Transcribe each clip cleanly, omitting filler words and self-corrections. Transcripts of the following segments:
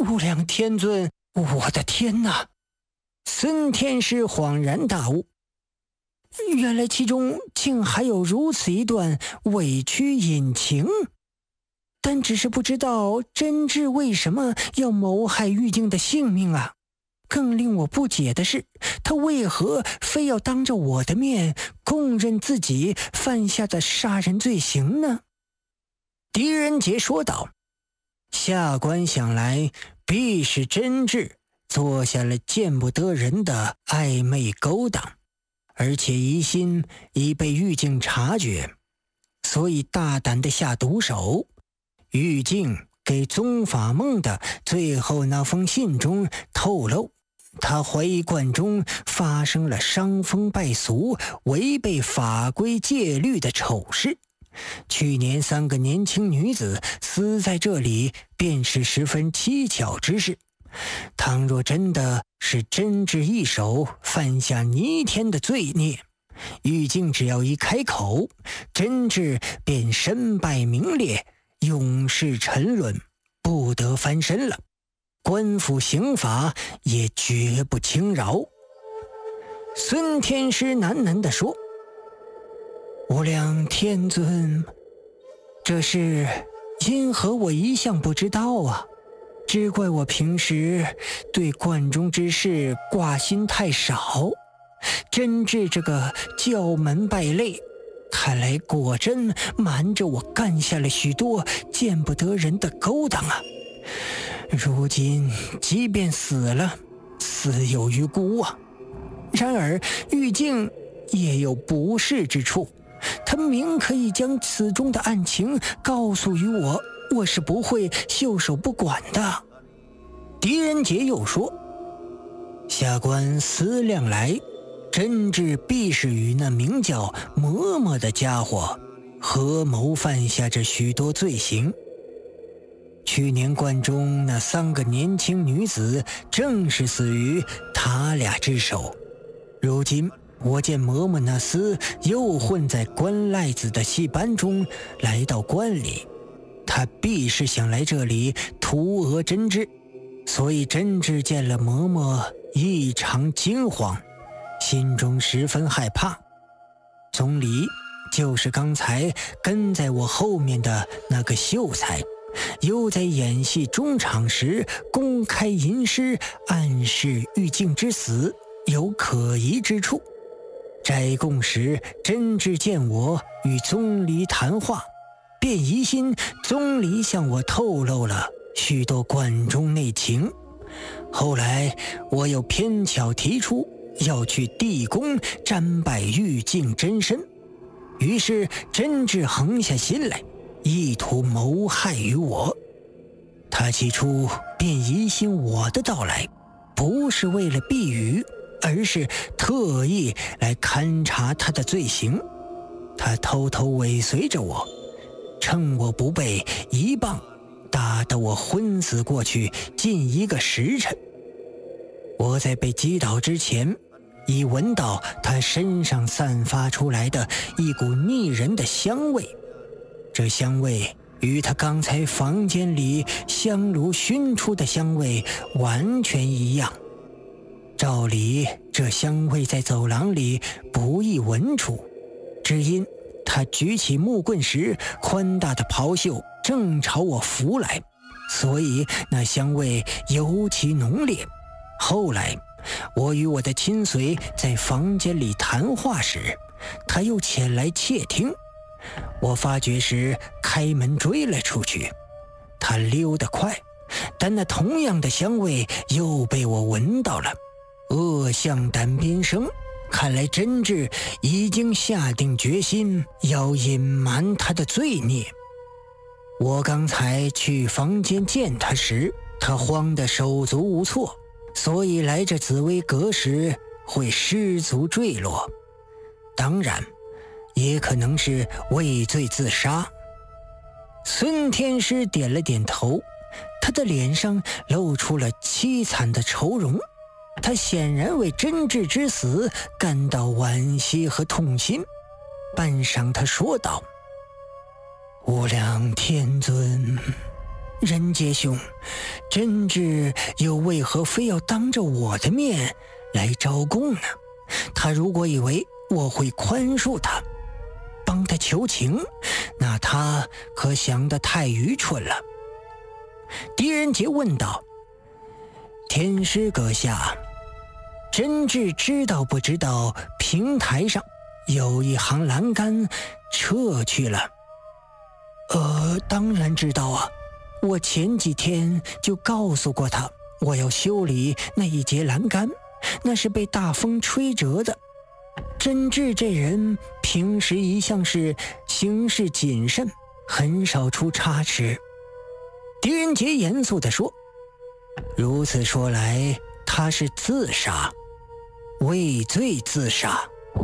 无量天尊，我的天哪！孙天师恍然大悟，原来其中竟还有如此一段委屈隐情。但只是不知道真挚为什么要谋害玉净的性命啊！更令我不解的是，他为何非要当着我的面供认自己犯下的杀人罪行呢？狄仁杰说道：下官想来，必是真挚做下了见不得人的暧昧勾当，而且疑心已被玉净察觉，所以大胆地下毒手。玉净给宗法梦的最后那封信中透露，他怀疑观中发生了伤风败俗、违背法规戒律的丑事。去年3个年轻女子死在这里，便是十分蹊跷之事。倘若真的是真挚一手犯下弥天的罪孽，玉净只要一开口，真挚便身败名裂，永世沉沦，不得翻身了。官府刑罚也绝不轻饶。孙天师喃喃地说：无量天尊，这事因何我一向不知道啊？只怪我平时对观中之事挂心太少，真挚这个教门败类，看来果真瞒着我干下了许多见不得人的勾当啊！如今即便死了，死有余辜啊。然而玉净也有不是之处，他明可以将此中的案情告诉于我，我是不会袖手不管的。狄仁杰又说：下官思量来，真挚必是与那名叫嬷嬷的家伙合谋犯下这许多罪行。去年观中那3个年轻女子正是死于他俩之手。如今我见嬷嬷那厮又混在关赖子的戏班中来到关里，他必是想来这里图讹真挚，所以真挚见了嬷嬷异常惊慌，心中十分害怕。总理就是刚才跟在我后面的那个秀才，又在演戏中场时公开吟诗暗示玉净之死有可疑之处。斋供时真挚见我与宗离谈话，便疑心宗离向我透露了许多观中内情。后来我又偏巧提出要去地宫瞻拜玉净真身，于是真挚横下心来，意图谋害于我。他起初便疑心我的到来不是为了避雨，而是特意来勘察他的罪行。他偷偷尾随着我，趁我不备，一棒打得我昏死过去近1个时辰。我在被击倒之前，已闻到他身上散发出来的一股腻人的香味，这香味与他刚才房间里香炉熏出的香味完全一样。照理这香味在走廊里不易闻出，只因他举起木棍时宽大的袍袖正朝我拂来，所以那香味尤其浓烈。后来我与我的亲随在房间里谈话时，他又前来窃听，我发觉时开门追了出去。他溜得快，但那同样的香味又被我闻到了。恶向胆边生，看来真挚已经下定决心要隐瞒他的罪孽。我刚才去房间见他时，他慌得手足无措，所以来这紫薇阁时会失足坠落。当然也可能是畏罪自杀。孙天师点了点头，他的脸上露出了凄惨的愁容，他显然为真挚之死感到惋惜和痛心。半晌他说道：无量天尊， 人杰兄，真挚又为何非要当着我的面来招供呢？他如果以为我会宽恕他，帮他求情，那他可想得太愚蠢了。狄仁杰问道：天师阁下，真挚知道不知道平台上有一行栏杆撤去了？当然知道啊，我前几天就告诉过他，我要修理那一节栏杆，那是被大风吹折的。真挚这人平时一向是行事谨慎，很少出差池。狄仁杰严肃地说：如此说来，他是自杀，畏罪自杀。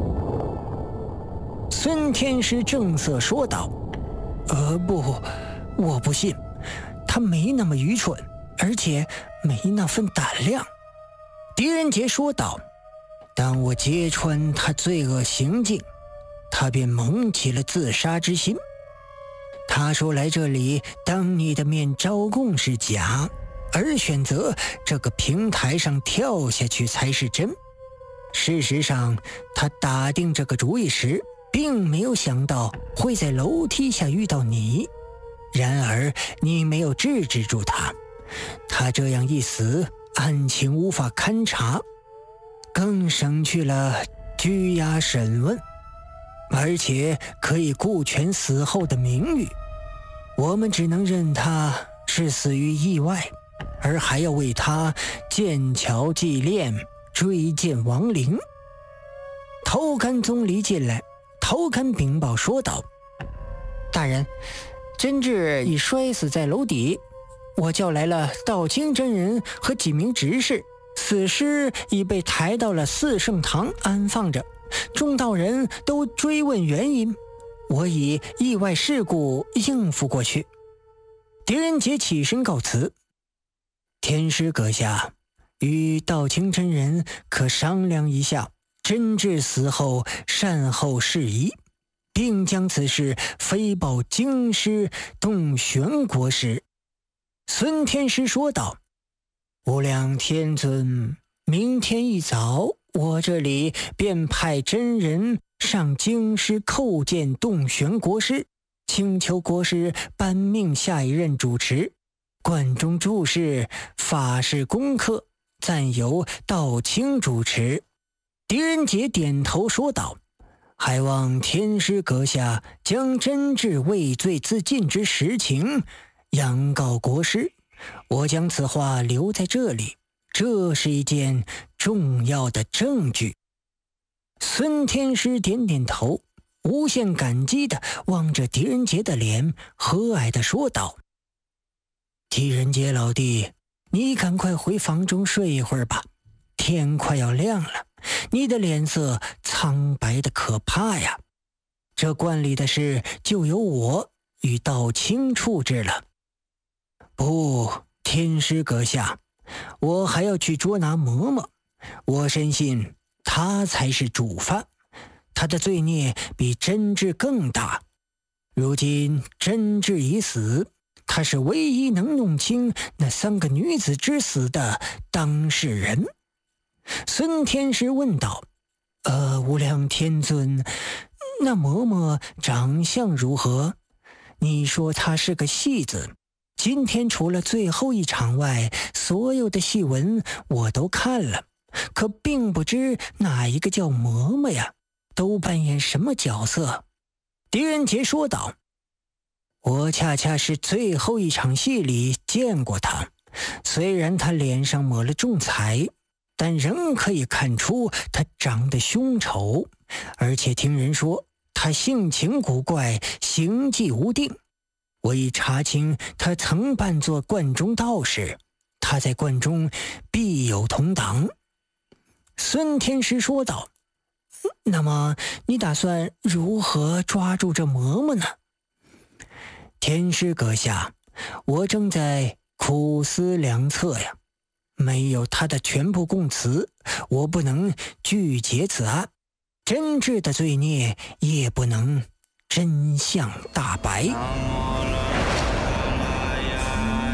孙天师正色说道：不，我不信，他没那么愚蠢，而且没那份胆量。狄仁杰说道：当我揭穿他罪恶行径，他便萌起了自杀之心。他说来这里当你的面招供是假，而选择这个平台上跳下去才是真。事实上，他打定这个主意时，并没有想到会在楼梯下遇到你，然而你没有制止住他，他这样一死，案情无法勘查，更省去了拘押审问，而且可以顾全死后的名誉。我们只能认他是死于意外，而还要为他建桥祭炼，追荐亡灵。头干宗离进来，头干禀报说道：大人，真挚已摔死在楼底，我叫来了道清真人和几名执事，死尸已被抬到了四圣堂安放着，众道人都追问原因，我以意外事故应付过去。狄仁杰起身告辞：天师阁下，与道清真人可商量一下真挚死后善后事宜，并将此事飞报京师洞玄国师。孙天师说道：无量天尊，明天一早我这里便派真人上京师叩见洞玄国师，请求国师颁命下一任主持，观中注释法事功课暂由道清主持。狄仁杰点头说道：还望天师阁下将真挚畏罪自尽之实情阳告国师，我将此话留在这里，这是一件重要的证据。孙天师点点头，无限感激地望着狄仁杰的脸，和蔼地说道：狄仁杰老弟，你赶快回房中睡一会儿吧，天快要亮了，你的脸色苍白的可怕呀。这观里的事就由我与道清处置了。不，天师阁下，我还要去捉拿嬷嬷，我深信他才是主犯，他的罪孽比真挚更大。如今真挚已死，他是唯一能弄清那3个女子之死的当事人。孙天师问道：无量天尊，那嬷嬷长相如何？你说她是个戏子，今天除了最后一场外，所有的戏文我都看了，可并不知哪一个叫嬷嬷呀，都扮演什么角色。狄仁杰说道：我恰恰是最后一场戏里见过她，虽然她脸上抹了重彩，但仍可以看出她长得凶丑，而且听人说她性情古怪，行迹无定。我已查清她曾扮作观中道士，她在观中必有同党。孙天师说道：那么你打算如何抓住这嬷嬷呢？天师阁下，我正在苦思良策呀。没有他的全部供词，我不能拒结此案，真挚的罪孽也不能真相大白。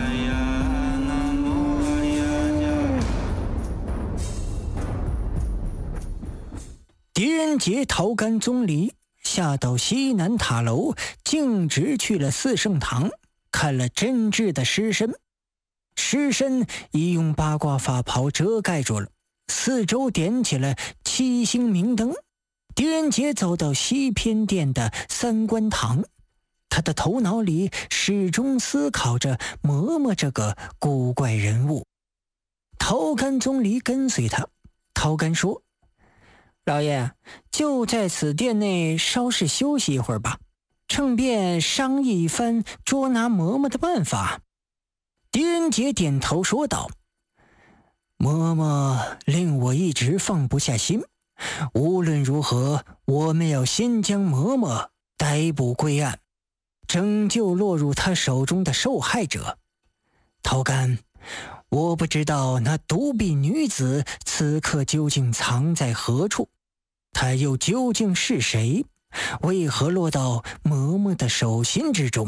狄仁杰、陶干、宗离下到西南塔楼，径直去了四圣堂，看了真挚的尸身。尸身已用八卦法袍遮盖住了，四周点起了七星明灯。狄仁杰走到西偏殿的三官堂，他的头脑里始终思考着嬷嬷这个古怪人物。陶干、宗离跟随他。陶干说：“老爷，就在此殿内稍事休息一会儿吧，趁便商议一番捉拿嬷嬷的办法。”狄仁杰点头说道：“嬷嬷令我一直放不下心，无论如何，我们要先将嬷嬷逮捕归案，拯救落入他手中的受害者。陶干，我不知道那独臂女子此刻究竟藏在何处，她又究竟是谁？为何落到嬷嬷的手心之中？”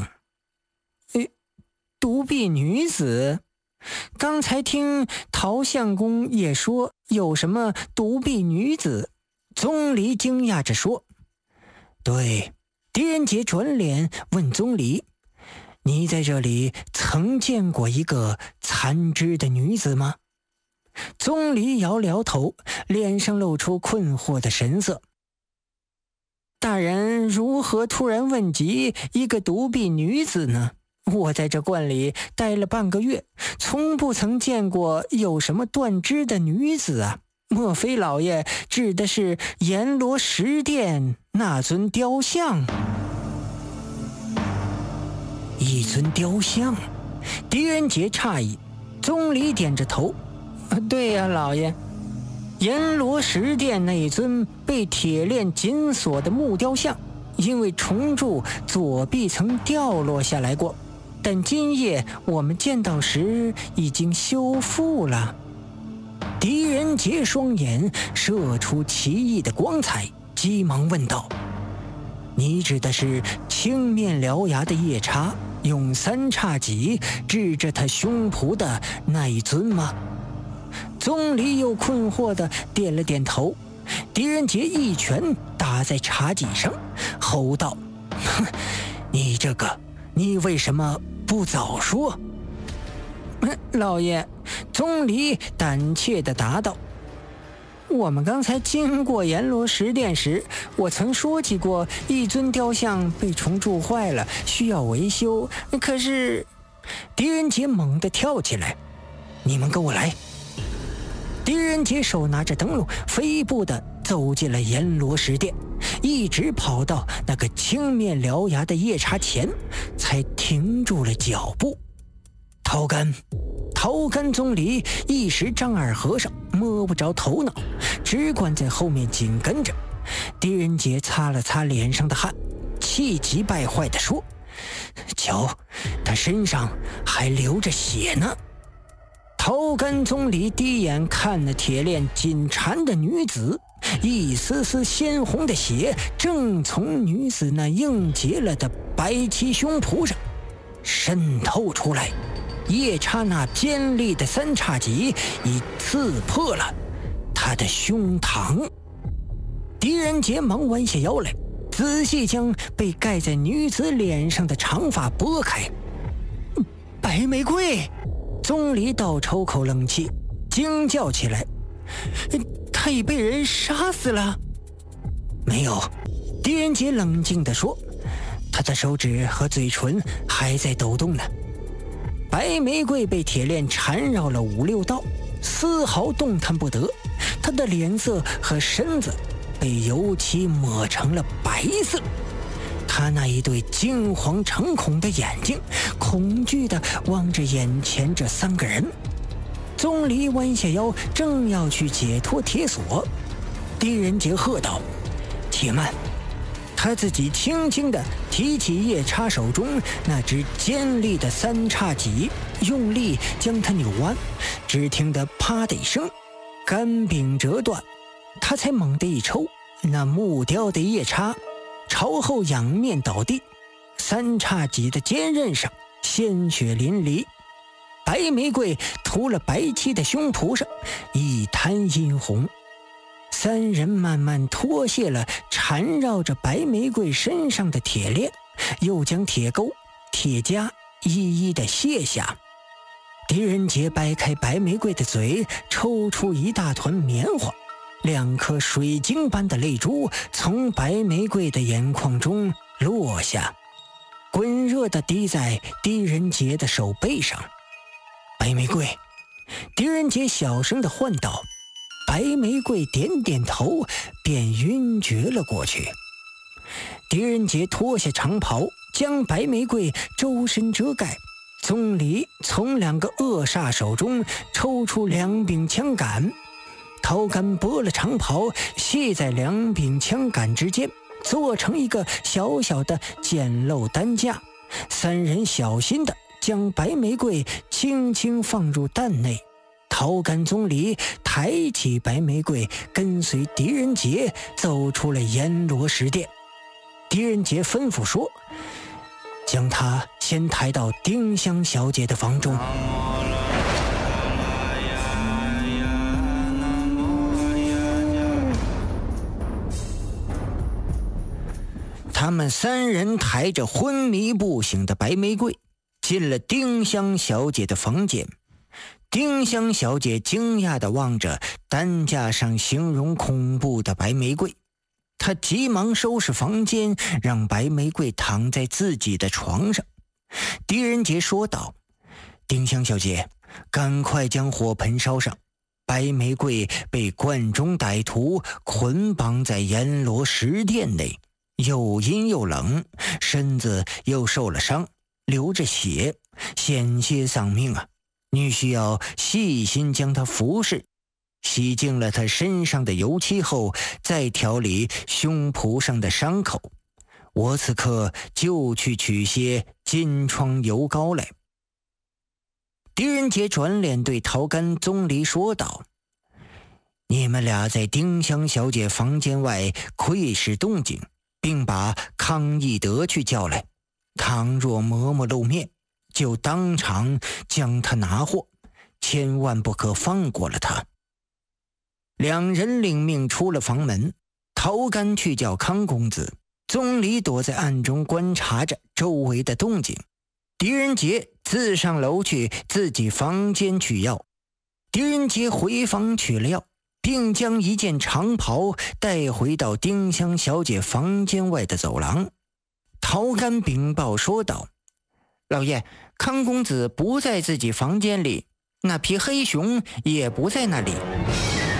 独臂女子？刚才听陶相公也说有什么独臂女子。宗离惊讶着说：“对。”狄仁杰转脸问宗离：“你在这里曾见过一个残肢的女子吗？”宗离摇摇头，脸上露出困惑的神色。“大人如何突然问及一个独臂女子呢？我在这观里待了半个月，从不曾见过有什么断肢的女子啊！莫非老爷指的是阎罗石殿那尊雕像？”一尊雕像？狄仁杰诧异。宗离点着头：“对呀，老爷，阎罗石殿那一尊被铁链紧锁的木雕像，因为重铸左臂曾掉落下来过，但今夜我们见到时已经修复了。”狄仁杰双眼射出奇异的光彩，急忙问道：“你指的是青面獠牙的夜叉用三叉戟指着他胸脯的那一尊吗？”宗离又困惑地点了点头。狄仁杰一拳打在茶几上，吼道：“哼，你为什么不早说？”老爷，宗离胆怯地答道：“我们刚才经过阎罗石殿时，我曾说起过一尊雕像被虫蛀坏了，需要维修。可是……”狄仁杰猛地跳起来：“你们跟我来！”狄仁杰手拿着灯笼，飞步地走进了阎罗石殿，一直跑到那个青面獠牙的夜叉前，才停住了脚步。陶干、宗离一时张耳和尚，摸不着头脑，只管在后面紧跟着。狄仁杰擦了擦脸上的汗，气急败坏地说：“瞧，他身上还流着血呢。”陶干、宗离低眼看那铁链紧缠的女子，一丝丝鲜红的血正从女子那硬结了的白漆胸脯上渗透出来。夜叉那尖利的三叉戟已刺破了他的胸膛。狄仁杰忙弯下腰来，仔细将被盖在女子脸上的长发拨开。“白玫瑰！”宗离倒抽口冷气，惊叫起来：“他已被人杀死了？”“没有。”狄仁杰冷静地说，“他的手指和嘴唇还在抖动呢。”白玫瑰被铁链缠绕了5、6道，丝毫动弹不得。她的脸色和身子被油漆抹成了白色。她那一对惊惶诚恐的眼睛恐惧地望着眼前这3个人。宗离弯下腰，正要去解脱铁锁，狄仁杰喝道：“且慢！”他自己轻轻地提起夜叉手中那只尖利的三叉戟，用力将它扭弯，只听得啪的一声，杆柄折断。他才猛地一抽，那木雕的夜叉朝后仰面倒地，三叉戟的尖刃上鲜血淋漓，白玫瑰涂了白漆的胸脯上一滩殷红。 三人慢慢脱卸了缠绕着白玫瑰身上的铁链，又将铁钩、铁夹一一的卸下。狄仁杰掰开白玫瑰的嘴，抽出一大团棉花，2颗水晶般的泪珠从白玫瑰的眼眶中落下，滚热地滴在狄仁杰的手背上。白玫瑰，狄仁杰小声地唤道。白玫瑰点点头，便晕厥了过去。狄仁杰脱下长袍，将白玫瑰周身遮盖。宗理从2个恶煞手中抽出2柄枪杆，陶干剥了长袍，系在2柄枪杆之间，做成一个小小的简陋担架。3人小心地将白玫瑰轻轻放入担内。陶干宗理抬起白玫瑰，跟随狄仁杰走出了阎罗石殿。狄仁杰吩咐说：“将他先抬到丁香小姐的房中。”他们3人抬着昏迷不醒的白玫瑰，进了丁香小姐的房间。丁香小姐惊讶地望着担架上形容恐怖的白玫瑰，她急忙收拾房间，让白玫瑰躺在自己的床上。狄仁杰说道：“丁香小姐，赶快将火盆烧上。白玫瑰被关中歹徒捆绑在阎罗石殿内，又阴又冷，身子又受了伤，流着血，险些丧命啊！你需要细心将它服侍，洗净了它身上的油漆后，再调理胸脯上的伤口。我此刻就去取些金疮油膏来。”狄仁杰转脸对陶干宗理说道：“你们俩在丁香小姐房间外窥视动静，并把康义德去叫来，倘若嬷嬷露面，就当场将他拿获，千万不可放过了他。”2人领命出了房门，陶干去叫康公子，宗理躲在暗中观察着周围的动静。狄仁杰自上楼去自己房间取药。狄仁杰回房取了药，并将一件长袍带回到丁香小姐房间外的走廊。陶干禀报说道：“老爷，康公子不在自己房间里，那匹黑熊也不在那里。”